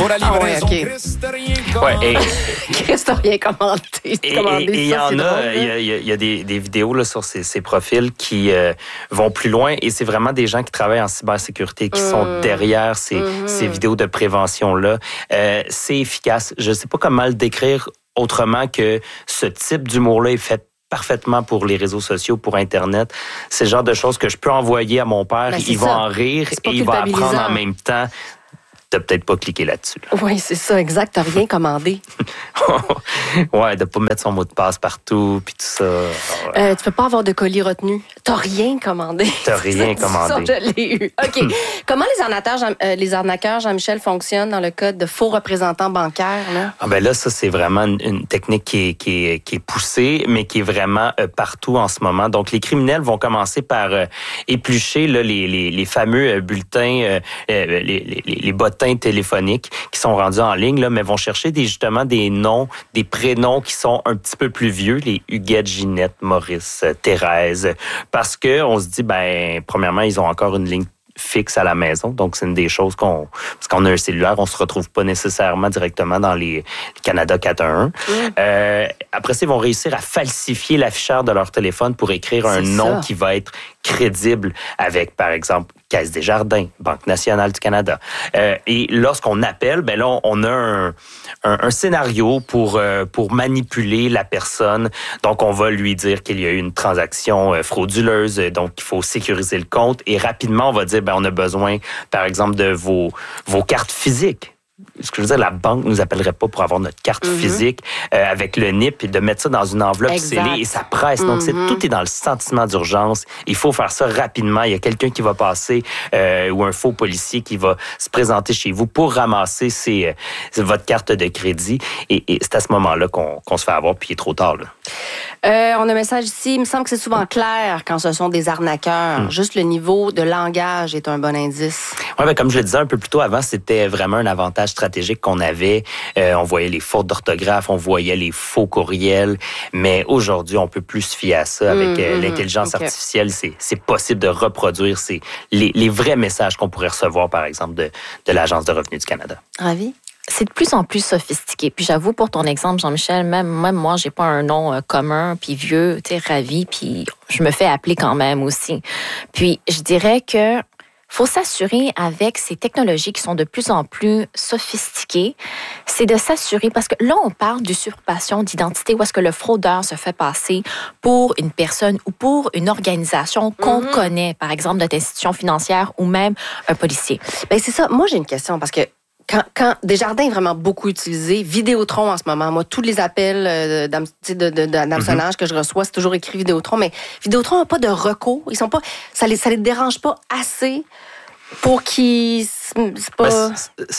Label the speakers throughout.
Speaker 1: la livraison.
Speaker 2: Ah ouais, OK.
Speaker 3: Ouais,
Speaker 2: Chris, t'as rien commandé.
Speaker 3: Et il y en a, il y a des vidéos là, sur ces profils qui vont plus loin et c'est vraiment des gens qui travaillent en cybersécurité qui sont derrière ces vidéos de prévention-là. C'est efficace. Je ne sais pas comment le décrire autrement que ce type d'humour-là est fait parfaitement pour les réseaux sociaux, pour Internet. C'est le genre de choses que je peux envoyer à mon père, il va en rire et il va apprendre en même temps. T'as peut-être pas cliqué là-dessus. Là.
Speaker 2: Oui, c'est ça, exact. T'as rien commandé.
Speaker 3: Ouais, de pas mettre son mot de passe partout, puis tout ça. Ouais.
Speaker 2: Tu peux pas avoir de colis retenu. T'as rien commandé.
Speaker 3: T'as rien commandé.
Speaker 2: Ça, je l'ai eu. OK. Comment les arnaqueurs, Jean-Michel, fonctionnent dans le cas de faux représentants bancaires? Là?
Speaker 3: Ah ben là, ça, c'est vraiment une technique qui est poussée, mais qui est vraiment partout en ce moment. Donc, les criminels vont commencer par éplucher là, les fameux bulletins, les bottins téléphoniques qui sont rendus en ligne, là, mais vont chercher justement des noms, des prénoms qui sont un petit peu plus vieux, les Huguette, Ginette, Maurice, Thérèse, parce que on se dit, ben, premièrement, ils ont encore une ligne fixe à la maison. Donc, c'est une des choses parce qu'on a un cellulaire, on se retrouve pas nécessairement directement dans les Canada 411. Après ça, ils vont réussir à falsifier l'afficheur de leur téléphone pour écrire un nom qui va être crédible avec, par exemple, Caisse des Jardins, Banque nationale du Canada. Et lorsqu'on appelle, ben là, on a un scénario pour manipuler la personne. Donc, on va lui dire qu'il y a eu une transaction frauduleuse, donc il faut sécuriser le compte. Et rapidement, on va dire, ben on a besoin, par exemple, de vos cartes physiques. Ce que je veux dire, la banque nous appellerait pas pour avoir notre carte physique avec le NIP et de mettre ça dans une enveloppe scellée et ça presse. Donc, tout est dans le sentiment d'urgence. Il faut faire ça rapidement. Il y a quelqu'un qui va passer ou un faux policier qui va se présenter chez vous pour ramasser votre carte de crédit. Et c'est à ce moment-là qu'on se fait avoir, puis il est trop tard. Là.
Speaker 2: On a un message ici. Il me semble que c'est souvent clair quand ce sont des arnaqueurs. Juste le niveau de langage est un bon indice.
Speaker 3: Oui, ben, comme je le disais un peu plus tôt avant, c'était vraiment un avantage stratégique qu'on avait. On voyait les fautes d'orthographe, on voyait les faux courriels, mais aujourd'hui, on peut plus se fier à ça. Avec l'intelligence artificielle, c'est possible de reproduire les vrais messages qu'on pourrait recevoir, par exemple, de l'Agence de revenus du Canada.
Speaker 2: Ravi?
Speaker 4: C'est de plus en plus sophistiqué. Puis j'avoue, pour ton exemple, Jean-Michel, même moi, j'ai pas un nom commun, puis vieux, tu sais, Ravi, puis je me fais appeler quand même aussi. Puis je dirais que faut s'assurer avec ces technologies qui sont de plus en plus sophistiquées, c'est de s'assurer, parce que là, on parle d'usurpation d'identité, où est-ce que le fraudeur se fait passer pour une personne ou pour une organisation qu'on connaît, par exemple notre institution financière ou même un policier.
Speaker 2: Bien, c'est ça. Moi, j'ai une question, parce que quand Desjardins est vraiment beaucoup utilisé, Vidéotron en ce moment, moi, tous les appels d'hameçonnage que je reçois, c'est toujours écrit Vidéotron, mais Vidéotron n'a pas de recours. Ils sont pas, ça les dérange pas assez pour qu'ils... C'est pas...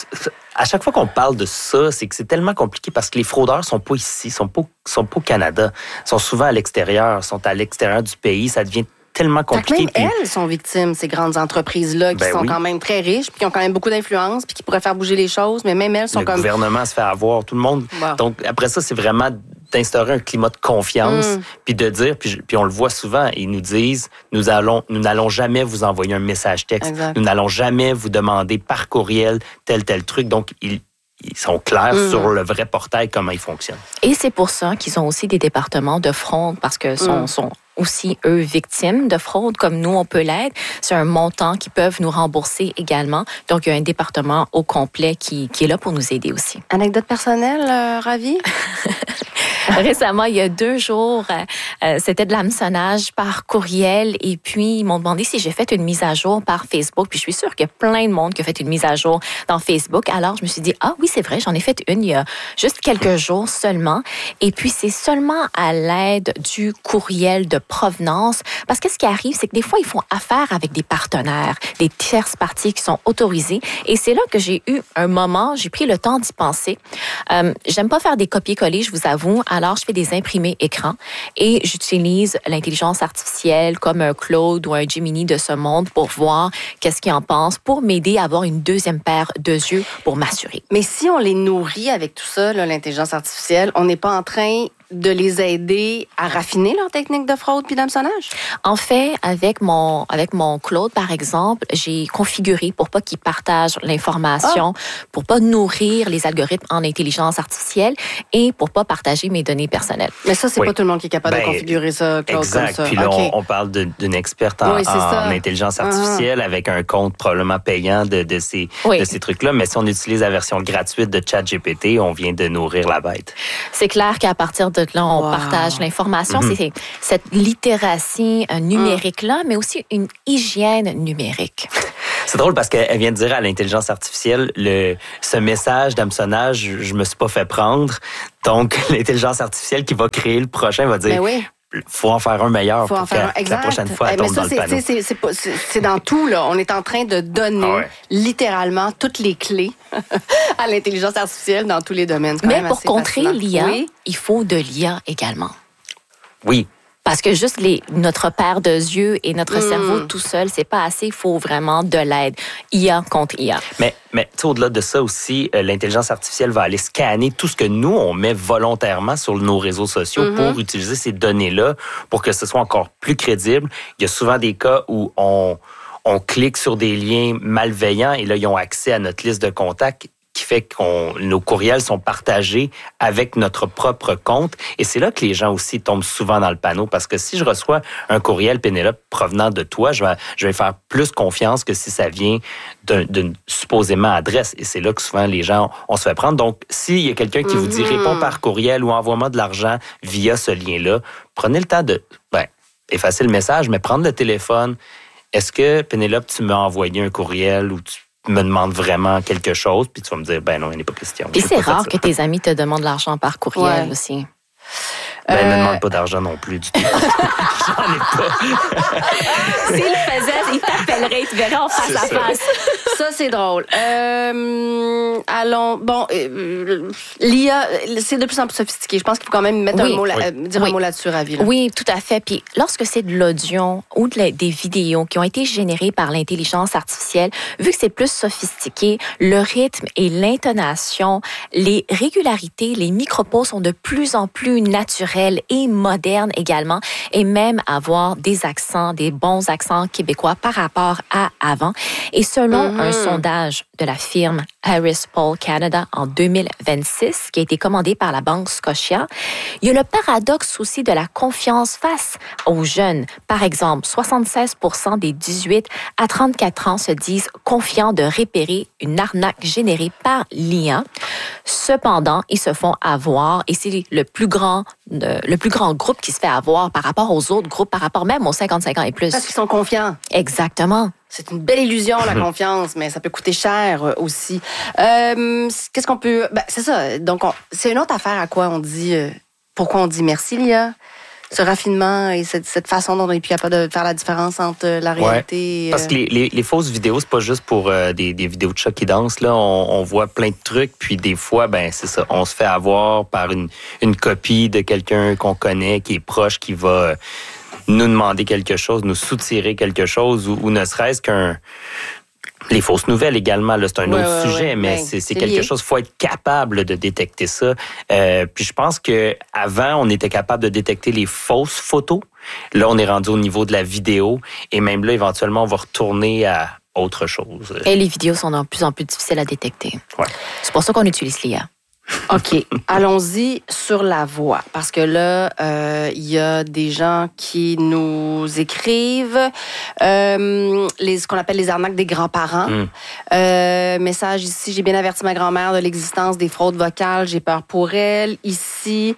Speaker 3: À chaque fois qu'on parle de ça, c'est que c'est tellement compliqué parce que les fraudeurs sont pas ici, sont pas au Canada, sont souvent à l'extérieur, sont à l'extérieur du pays, ça devient tellement compliqué.
Speaker 2: Même elles sont victimes, ces grandes entreprises-là, qui sont quand même très riches, puis qui ont quand même beaucoup d'influence, puis qui pourraient faire bouger les choses, mais même elles sont comme...
Speaker 3: Le gouvernement se fait avoir, tout le monde. Wow. Donc, après ça, c'est vraiment d'instaurer un climat de confiance, puis de dire, puis on le voit souvent, ils nous disent, nous n'allons jamais vous envoyer un message texte, nous n'allons jamais vous demander par courriel tel truc. Donc, ils sont clairs sur le vrai portail, comment ils fonctionnent.
Speaker 4: Et c'est pour ça qu'ils ont aussi des départements de fraude, parce que sont aussi, eux, victimes de fraude, comme nous, on peut l'être. C'est un montant qu'ils peuvent nous rembourser également. Donc, il y a un département au complet qui est là pour nous aider aussi.
Speaker 2: Anecdote personnelle, Ravi?
Speaker 4: Récemment, il y a 2 jours, c'était de l'hameçonnage par courriel et puis ils m'ont demandé si j'ai fait une mise à jour par Facebook. Puis je suis sûre qu'il y a plein de monde qui a fait une mise à jour dans Facebook. Alors, je me suis dit, ah oui, c'est vrai, j'en ai fait une il y a juste quelques jours seulement. Et puis, c'est seulement à l'aide du courriel de provenance. Parce que ce qui arrive, c'est que des fois, ils font affaire avec des partenaires, des tierces parties qui sont autorisées. Et c'est là que j'ai eu un moment, j'ai pris le temps d'y penser. J'aime pas faire des copier-coller, je vous avoue. Alors, je fais des imprimés écrans et j'utilise l'intelligence artificielle comme un Claude ou un Gemini de ce monde pour voir qu'est-ce qu'il en pense, pour m'aider à avoir une deuxième paire de yeux pour m'assurer.
Speaker 2: Mais si on les nourrit avec tout ça, là, l'intelligence artificielle, on n'est pas en train de les aider à raffiner leur technique de fraude puis d'hameçonnage?
Speaker 4: En fait, avec mon Claude, par exemple, j'ai configuré pour pas qu'il partage l'information, pour pas nourrir les algorithmes en intelligence artificielle et pour pas partager mes données personnelles.
Speaker 2: Mais ça, c'est pas tout le monde qui est capable de configurer ça, Claude,
Speaker 3: exact.
Speaker 2: comme ça.
Speaker 3: Puis là, on parle d'une experte en intelligence artificielle avec un compte probablement payant de ces trucs-là. Mais si on utilise la version gratuite de ChatGPT, on vient de nourrir la bête.
Speaker 4: C'est clair qu'à partir de là, on partage l'information. C'est cette littératie numérique-là, mais aussi une hygiène numérique.
Speaker 3: C'est drôle parce qu'elle vient de dire à l'intelligence artificielle, ce message d'hameçonnage, je me suis pas fait prendre. Donc, l'intelligence artificielle qui va créer le prochain va dire... faut en faire un meilleur pour que la prochaine fois, elle tombe dans le panneau.
Speaker 2: C'est dans tout, là. On est en train de donner littéralement toutes les clés à l'intelligence artificielle dans tous les domaines.
Speaker 4: Mais pour contrer l'IA, il faut de l'IA également.
Speaker 3: Oui.
Speaker 4: Parce que juste notre paire de yeux et notre cerveau tout seul, c'est pas assez. Il faut vraiment de l'aide. IA contre IA.
Speaker 3: Mais au-delà de ça aussi, l'intelligence artificielle va aller scanner tout ce que nous, on met volontairement sur nos réseaux sociaux pour utiliser ces données-là pour que ce soit encore plus crédible. Il y a souvent des cas où on clique sur des liens malveillants et là, ils ont accès à notre liste de contacts, qui fait que nos courriels sont partagés avec notre propre compte. Et c'est là que les gens aussi tombent souvent dans le panneau. Parce que si je reçois un courriel, Pénélope, provenant de toi, je vais faire plus confiance que si ça vient d'une supposément adresse. Et c'est là que souvent les gens, on se fait prendre. Donc, s'il y a quelqu'un qui vous dit « réponds par courriel » ou « envoie-moi de l'argent via ce lien-là », prenez le temps de effacer le message, mais prendre le téléphone. Est-ce que, Pénélope, tu m'as envoyé un courriel ou tu me demande vraiment quelque chose, puis tu vas me dire, ben non, il n'est pas question.
Speaker 4: Puis c'est rare que tes amis te demandent de l'argent par courriel aussi.
Speaker 3: Ben, ne me demande pas d'argent non plus du tout. J'en ai pas.
Speaker 4: S'il le faisait, il t'appellerait, tu verrais en face à face.
Speaker 2: Ça, c'est drôle. L'IA, c'est de plus en plus sophistiqué. Je pense qu'il faut quand même mettre un mot là-dessus, Ravi. Là.
Speaker 4: Oui, tout à fait. Puis lorsque c'est de l'audio ou des vidéos qui ont été générées par l'intelligence artificielle, vu que c'est plus sophistiqué, le rythme et l'intonation, les régularités, les micropauses sont de plus en plus naturelles et modernes également, et même avoir des accents, des bons accents québécois par rapport à avant. Et selon un sondage de la firme Harris Poll Canada en 2026, qui a été commandé par la Banque Scotia, il y a le paradoxe aussi de la confiance face aux jeunes. Par exemple, 76% des 18 à 34 ans se disent confiants de repérer une arnaque générée par l'IA. Cependant, ils se font avoir, et c'est le plus grand groupe qui se fait avoir par rapport aux autres groupes, par rapport même aux 55 ans et plus.
Speaker 2: Parce qu'ils sont confiants.
Speaker 4: Exactement.
Speaker 2: C'est une belle illusion, la confiance, mais ça peut coûter cher aussi. Qu'est-ce qu'on peut... c'est ça. Donc, c'est une autre affaire à quoi on dit... pourquoi on dit merci, Lia? Ce raffinement et cette façon dont on est plus capable de faire la différence entre la réalité...
Speaker 3: Parce que les fausses vidéos, c'est pas juste pour des vidéos de chats qui dansent. Là, on voit plein de trucs, puis des fois, c'est ça, on se fait avoir par une copie de quelqu'un qu'on connaît, qui est proche, qui va nous demander quelque chose, nous soutirer quelque chose, ou ne serait-ce qu'un... Les fausses nouvelles également, là, c'est un autre sujet, mais c'est quelque chose. Il faut être capable de détecter ça. Puis je pense qu'avant, on était capable de détecter les fausses photos. Là, on est rendu au niveau de la vidéo. Et même là, éventuellement, on va retourner à autre chose.
Speaker 4: Et les vidéos sont de plus en plus difficiles à détecter.
Speaker 3: Ouais.
Speaker 4: C'est pour ça qu'on utilise l'IA.
Speaker 2: OK. Allons-y sur la voix. Parce que là, il y a des gens qui nous écrivent ce qu'on appelle les arnaques des grands-parents. Message ici, j'ai bien averti ma grand-mère de l'existence des fraudes vocales. J'ai peur pour elle. Ici,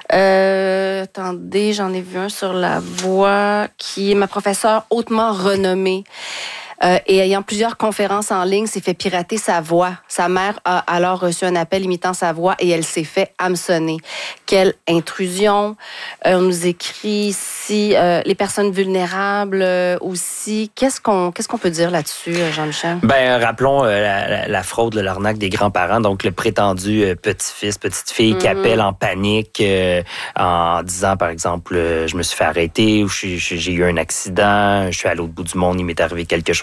Speaker 2: attendez, j'en ai vu un sur la voix qui est ma professeure hautement renommée. Et ayant plusieurs conférences en ligne, s'est fait pirater sa voix. Sa mère a alors reçu un appel imitant sa voix et elle s'est fait hameçonner. Quelle intrusion! On nous écrit ici les personnes vulnérables aussi. Qu'est-ce qu'on peut dire là-dessus, Jean-Michel?
Speaker 3: Rappelons la fraude, l'arnaque des grands-parents. Donc, le prétendu petit-fils, petite-fille qui appelle en panique en disant, par exemple, je me suis fait arrêter ou j'ai eu un accident, je suis à l'autre bout du monde, il m'est arrivé quelque chose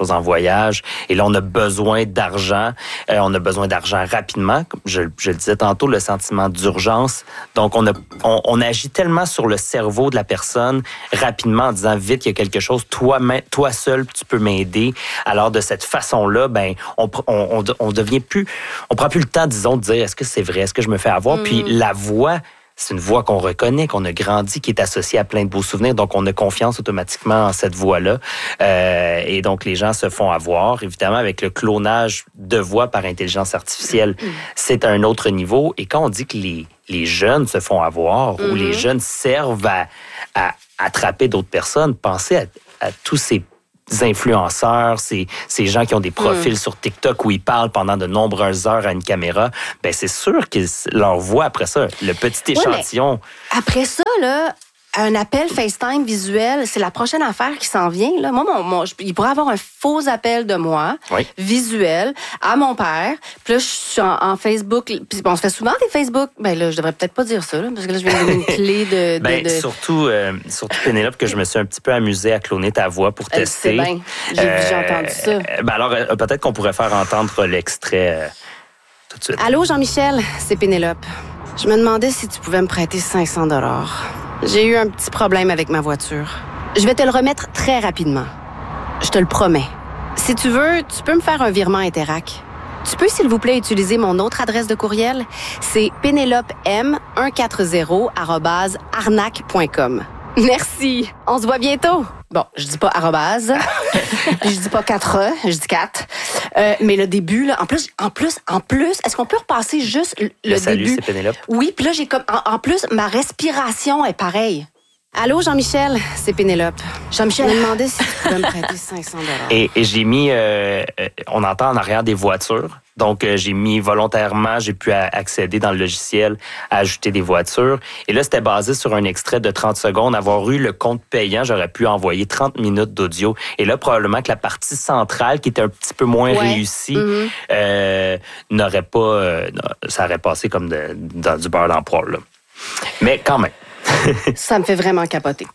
Speaker 3: chose en voyage. Et là, on a besoin d'argent. On a besoin d'argent rapidement. Je le disais tantôt, le sentiment d'urgence. Donc, on agit tellement sur le cerveau de la personne rapidement en disant, vite, il y a quelque chose. Toi seul, tu peux m'aider. Alors, de cette façon-là, on devient plus... On prend plus le temps, disons, de dire, est-ce que c'est vrai? Est-ce que je me fais avoir? Puis la voix... C'est une voix qu'on reconnaît, qu'on a grandi, qui est associée à plein de beaux souvenirs. Donc, on a confiance automatiquement en cette voix-là. Et donc, les gens se font avoir. Évidemment, avec le clonage de voix par intelligence artificielle, c'est à un autre niveau. Et quand on dit que les jeunes se font avoir ou les jeunes servent à attraper d'autres personnes, pensez à tous ces influenceurs, ces gens qui ont des profils sur TikTok où ils parlent pendant de nombreuses heures à une caméra, c'est sûr qu'ils leur voient après ça, le petit échantillon.
Speaker 2: Après ça, là, un appel FaceTime visuel, c'est la prochaine affaire qui s'en vient. Là. Moi, il pourrait avoir un faux appel de moi, visuel, à mon père. Puis là, je suis en Facebook. Puis on se fait souvent des Facebook. Là, je devrais peut-être pas dire ça, là, parce que là, je viens de donner une clé de...
Speaker 3: Surtout Pénélope, que je me suis un petit peu amusée à cloner ta voix pour tester.
Speaker 2: C'est bien. J'ai entendu ça.
Speaker 3: Alors, peut-être qu'on pourrait faire entendre l'extrait tout de suite.
Speaker 1: Allô, Jean-Michel, c'est Pénélope. Je me demandais si tu pouvais me prêter 500 $. J'ai eu un petit problème avec ma voiture. Je vais te le remettre très rapidement. Je te le promets. Si tu veux, tu peux me faire un virement Interac. Tu peux, s'il vous plaît, utiliser mon autre adresse de courriel? C'est penelopem140@arnac.com. Merci. On se voit bientôt.
Speaker 2: Bon, je dis pas arrobase, puis je dis pas 4, je dis 4. Mais le début, là, en plus, est-ce qu'on peut repasser juste le
Speaker 3: salut,
Speaker 2: début?
Speaker 3: C'est Pénélope.
Speaker 2: Oui, puis là, j'ai comme, en plus, ma respiration est pareille.
Speaker 1: Allô, Jean-Michel, c'est Pénélope.
Speaker 2: Jean-Michel,
Speaker 1: Je me demandais si tu pouvais me prêter 500 $.
Speaker 3: Et j'ai mis, on entend en arrière des voitures. Donc, j'ai mis volontairement, j'ai pu accéder dans le logiciel à ajouter des voitures. Et là, c'était basé sur un extrait de 30 secondes. Avoir eu le compte payant, j'aurais pu envoyer 30 minutes d'audio. Et là, probablement que la partie centrale, qui était un petit peu moins réussie, n'aurait pas... ça aurait passé comme dans du beurre dans poêle, là. Mais quand même.
Speaker 2: Ça me fait vraiment capoter.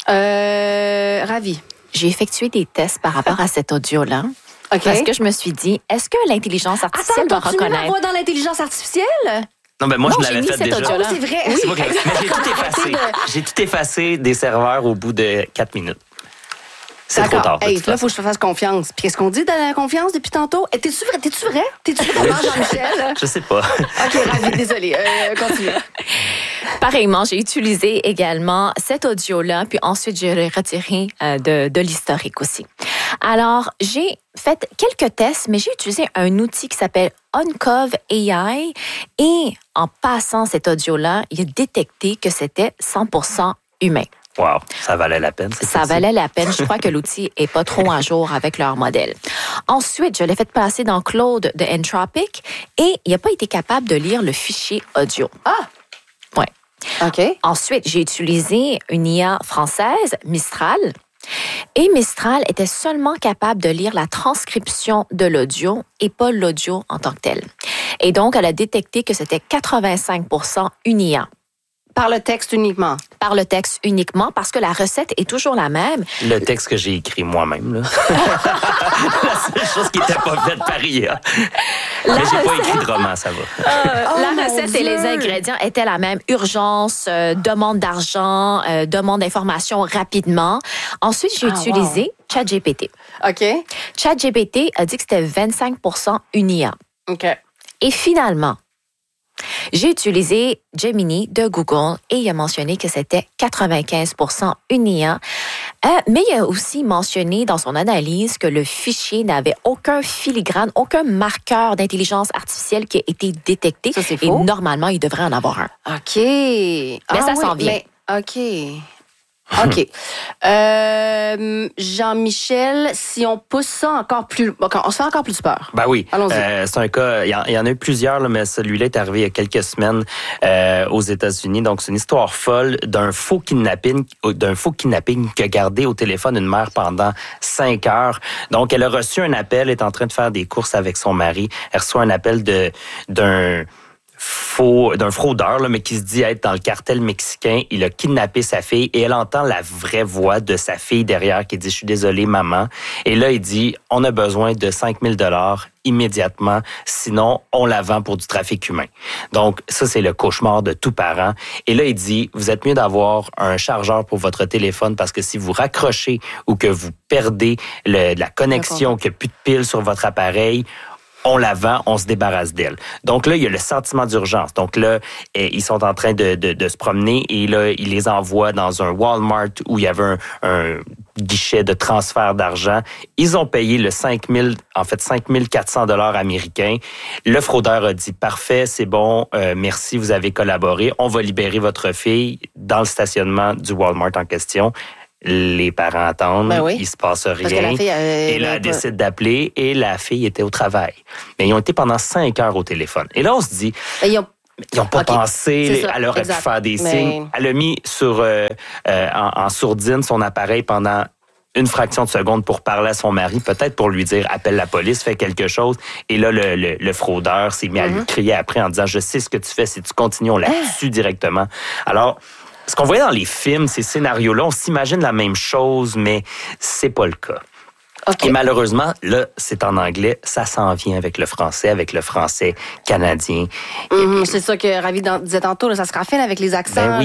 Speaker 2: Ravi.
Speaker 4: J'ai effectué des tests par rapport à cet audio-là.
Speaker 2: OK.
Speaker 4: Parce que je me suis dit, est-ce que l'intelligence artificielle va
Speaker 2: tu mets
Speaker 4: reconnaître?
Speaker 2: la voix dans l'intelligence artificielle?
Speaker 3: Non, moi, je l'avais
Speaker 4: j'ai mis
Speaker 3: fait
Speaker 4: cet
Speaker 3: déjà.
Speaker 4: audio-là.
Speaker 2: C'est vrai.
Speaker 3: C'est moi qui l'avais fait. Mais j'ai tout effacé. J'ai tout effacé des serveurs au bout de 4 minutes. C'est trop tard.
Speaker 2: Hey, là, il faut que je te fasse confiance. Puis qu'est-ce qu'on dit de la confiance depuis tantôt? T'es-tu vrai? T'es-tu vraiment Jean-Michel?
Speaker 3: Je sais pas.
Speaker 2: OK, Ravi, désolée. Continue.
Speaker 4: Pareillement, j'ai utilisé également cet audio-là, puis ensuite, je l'ai retiré de l'historique aussi. Alors, j'ai fait quelques tests, mais j'ai utilisé un outil qui s'appelle Uncov AI et en passant cet audio-là, il a détecté que c'était 100% humain.
Speaker 3: Wow, ça valait la peine.
Speaker 4: Ça valait la peine. Je crois que l'outil est pas trop à jour avec leur modèle. Ensuite, je l'ai fait passer dans Claude de Entropic et il n'a pas été capable de lire le fichier audio.
Speaker 2: Ah!
Speaker 4: Ouais.
Speaker 2: OK.
Speaker 4: Ensuite, j'ai utilisé une IA française, Mistral. Et Mistral était seulement capable de lire la transcription de l'audio et pas l'audio en tant que tel. Et donc, elle a détecté que c'était 85% une IA.
Speaker 2: Par le texte uniquement.
Speaker 4: Par le texte uniquement, parce que la recette est toujours la même.
Speaker 3: Le texte que j'ai écrit moi-même, là. La seule chose qui n'était pas faite par IA. Mais j'ai pas écrit de roman, ça va.
Speaker 4: La recette et les ingrédients étaient la même. Urgence, demande d'argent, demande d'informations rapidement. Ensuite, j'ai utilisé ChatGPT.
Speaker 2: OK.
Speaker 4: ChatGPT a dit que c'était 25% une IA.
Speaker 2: OK.
Speaker 4: Et finalement, j'ai utilisé Gemini de Google et il a mentionné que c'était 95% une IA. Mais il a aussi mentionné dans son analyse que le fichier n'avait aucun filigrane, aucun marqueur d'intelligence artificielle qui a été détecté.
Speaker 2: Ça, c'est
Speaker 4: et
Speaker 2: faux.
Speaker 4: normalement, il devrait en avoir un.
Speaker 2: OK. Mais
Speaker 4: ça s'en vient.
Speaker 2: OK. OK. Jean-Michel, si on pousse ça encore plus... On se fait encore plus peur.
Speaker 3: Ben oui.
Speaker 2: Allons-y.
Speaker 3: C'est un cas, il y en a eu plusieurs, là, mais celui-là est arrivé il y a quelques semaines aux États-Unis. Donc, c'est une histoire folle d'un faux kidnapping qu'a gardé au téléphone une mère pendant 5 heures. Donc, elle a reçu un appel, elle est en train de faire des courses avec son mari. Elle reçoit un appel d'un d'un fraudeur, là, mais qui se dit être dans le cartel mexicain. Il a kidnappé sa fille et elle entend la vraie voix de sa fille derrière qui dit « Je suis désolé, maman ». Et là, il dit « On a besoin de 5 000 $ immédiatement, sinon on la vend pour du trafic humain ». Donc, ça, c'est le cauchemar de tout parent. Et là, il dit « Vous êtes mieux d'avoir un chargeur pour votre téléphone parce que si vous raccrochez ou que vous perdez la connexion, qu'il n'y a plus de piles sur votre appareil, on la vend, on se débarrasse d'elle. » Donc là, il y a le sentiment d'urgence. Donc là, ils sont en train de se promener et là, ils les envoient dans un Walmart où il y avait un guichet de transfert d'argent. Ils ont payé le 5 400 $ américains. Le fraudeur a dit « Parfait, c'est bon, merci, vous avez collaboré. On va libérer votre fille dans le stationnement du Walmart en question. » Les parents attendent, il se passe rien.
Speaker 2: Parce que la fille,
Speaker 3: et là, elle décide d'appeler et la fille était au travail. Mais ils ont été pendant 5 heures au téléphone. Et là, on se dit... Ils n'ont pas pensé, elle aurait pu faire des signes. Elle a mis en sourdine son appareil pendant une fraction de seconde pour parler à son mari, peut-être pour lui dire « Appelle la police, fais quelque chose ». Et là, le fraudeur s'est mis à lui crier après en disant « Je sais ce que tu fais, si tu continues, on la tue directement ». Alors, ce qu'on voyait dans les films, ces scénarios-là, on s'imagine la même chose, mais c'est pas le cas. Okay. Et malheureusement, là, c'est en anglais, ça s'en vient avec le français canadien.
Speaker 2: C'est ça que Ravi disait tantôt, là, ça se raffine avec les accents,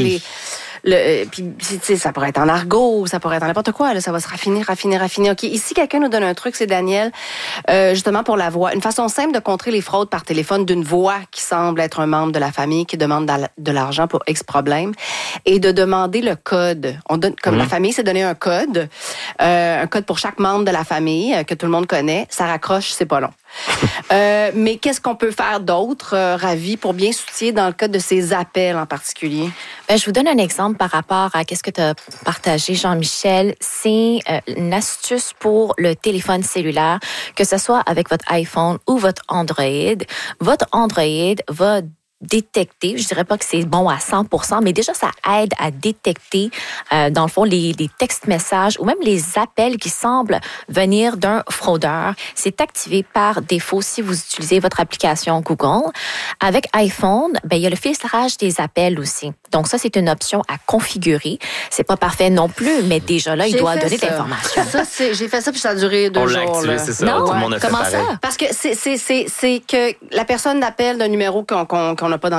Speaker 2: puis, tu sais, ça pourrait être en argot, ça pourrait être en n'importe quoi, là, ça va se raffiner. OK, ici, quelqu'un nous donne un truc, c'est Daniel, justement pour la voix. Une façon simple de contrer les fraudes par téléphone d'une voix qui semble être un membre de la famille qui demande de l'argent pour X problème et de demander le code. On donne, comme la famille s'est donné un code pour chaque membre de la famille que tout le monde connaît. Ça raccroche, c'est pas long. Mais qu'est-ce qu'on peut faire d'autre, Ravi, pour bien soutiller dans le cas de ces appels en particulier?
Speaker 4: Je vous donne un exemple par rapport à ce que tu as partagé, Jean-Michel. C'est une astuce pour le téléphone cellulaire, que ce soit avec votre iPhone ou votre Android. Votre Android va détecter, je dirais pas que c'est bon à 100%, mais déjà ça aide à détecter dans le fond les textes-messages ou même les appels qui semblent venir d'un fraudeur. C'est activé par défaut si vous utilisez votre application Google. Avec iPhone, il y a le filtrage des appels aussi. Donc ça, c'est une option à configurer. C'est pas parfait non plus, mais déjà là, il doit donner de l'information.
Speaker 2: J'ai fait ça puis ça a duré 2 jours.
Speaker 3: On l'a activé, c'est ça.
Speaker 4: Non,
Speaker 3: tout le monde a fait
Speaker 4: comment
Speaker 3: pareil.
Speaker 4: ça?
Speaker 2: Parce que c'est que la personne appelle d'un numéro qu'on n'a pas dans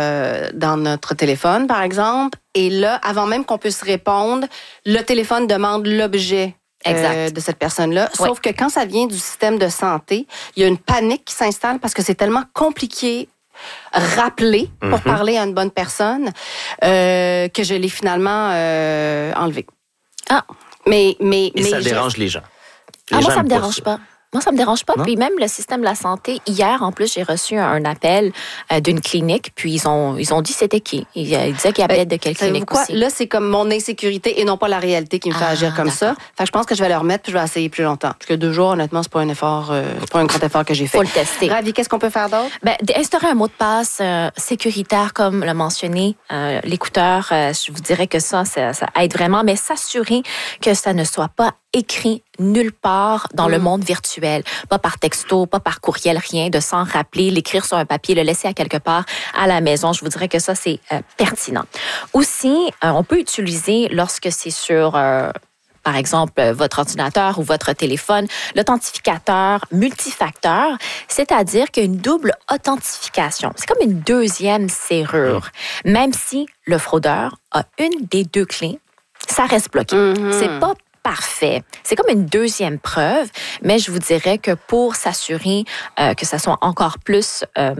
Speaker 2: notre téléphone, par exemple. Et là, avant même qu'on puisse répondre, le téléphone demande l'objet de cette personne-là. Sauf que quand ça vient du système de santé, il y a une panique qui s'installe parce que c'est tellement compliqué rappeler pour parler à une bonne personne que je l'ai finalement enlevé.
Speaker 4: Ah.
Speaker 2: Mais
Speaker 3: ça dérange les gens.
Speaker 4: Moi, ça me dérange pas. Moi, ça me dérange pas. Non? Puis même le système de la santé, hier, en plus, j'ai reçu un appel d'une clinique, puis ils ont dit c'était qui. Ils disaient qu'ils appelaient de quelle clinique aussi.
Speaker 2: Là, c'est comme mon insécurité et non pas la réalité qui me fait agir comme ça. Fait que je pense que je vais le remettre puis je vais essayer plus longtemps. Parce que 2 jours, honnêtement, c'est pas un effort, c'est pas un grand effort que j'ai fait.
Speaker 4: Faut le tester.
Speaker 2: Ravi, qu'est-ce qu'on peut faire d'autre?
Speaker 4: Instaurer un mot de passe sécuritaire, comme l'a mentionné l'écouteur. Je vous dirais que ça aide vraiment, mais s'assurer que ça ne soit pas écrit nulle part dans le monde virtuel. Pas par texto, pas par courriel, rien, de s'en rappeler, l'écrire sur un papier, le laisser à quelque part à la maison. Je vous dirais que ça, c'est pertinent. Aussi, on peut utiliser, lorsque c'est sur... par exemple, votre ordinateur ou votre téléphone, l'authentificateur multifacteur, c'est-à-dire qu'il y a une double authentification. C'est comme une deuxième serrure. Même si le fraudeur a une des 2 clés, ça reste bloqué. C'est pas parfait. C'est comme une deuxième preuve, mais je vous dirais que pour s'assurer que ça soit encore plus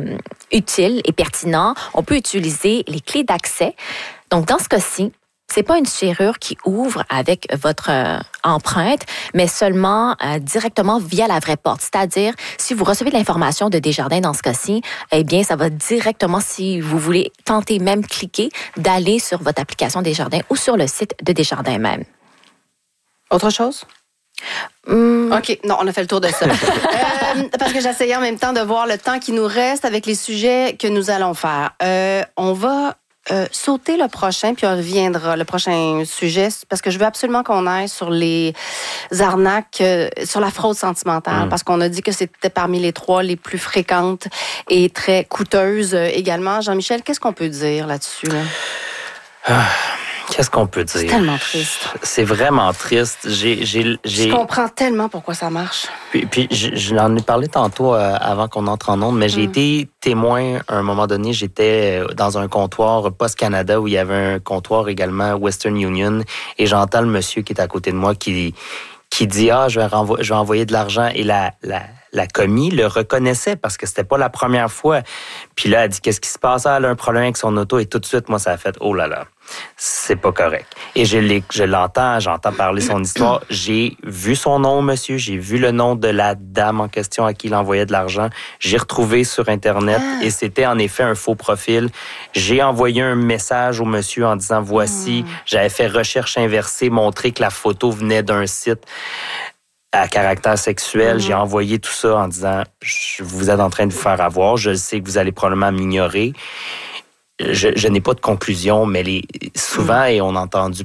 Speaker 4: utile et pertinent, on peut utiliser les clés d'accès. Donc, dans ce cas-ci, c'est pas une serrure qui ouvre avec votre empreinte, mais seulement directement via la vraie porte. C'est-à-dire, si vous recevez de l'information de Desjardins dans ce cas-ci, eh bien, ça va directement, si vous voulez tenter même cliquer, d'aller sur votre application Desjardins ou sur le site de Desjardins même.
Speaker 2: Autre chose? OK, non, on a fait le tour de ça. Parce que j'essayais en même temps de voir le temps qui nous reste avec les sujets que nous allons faire. On va sauter le prochain, puis on reviendra, le prochain sujet, parce que je veux absolument qu'on aille sur les arnaques, sur la fraude sentimentale, parce qu'on a dit que c'était parmi les 3 les plus fréquentes et très coûteuses également. Jean-Michel, qu'est-ce qu'on peut dire là-dessus, là?
Speaker 3: Qu'est-ce qu'on peut dire?
Speaker 2: C'est tellement triste.
Speaker 3: C'est vraiment triste.
Speaker 2: Je comprends tellement pourquoi ça marche.
Speaker 3: Puis je en ai parlé tantôt avant qu'on entre en ondes, mais j'ai été témoin à un moment donné. J'étais dans un comptoir Post Canada où il y avait un comptoir également Western Union et j'entends le monsieur qui est à côté de moi qui dit « je vais envoyer de l'argent » et la commis le reconnaissait parce que c'était pas la première fois. Puis là, elle dit « Qu'est-ce qui se passe? » Elle a un problème avec son auto et tout de suite, moi, ça a fait « Oh là là, c'est pas correct. » Et j'entends parler son histoire. J'ai vu son nom, monsieur. J'ai vu le nom de la dame en question à qui il envoyait de l'argent. J'ai retrouvé sur Internet et c'était en effet un faux profil. J'ai envoyé un message au monsieur en disant « Voici, j'avais fait recherche inversée, montrer que la photo venait d'un site à caractère sexuel. J'ai envoyé tout ça en disant « Vous êtes en train de vous faire avoir. Je sais que vous allez probablement m'ignorer. » Je n'ai pas de conclusion, mais souvent, et on a entendu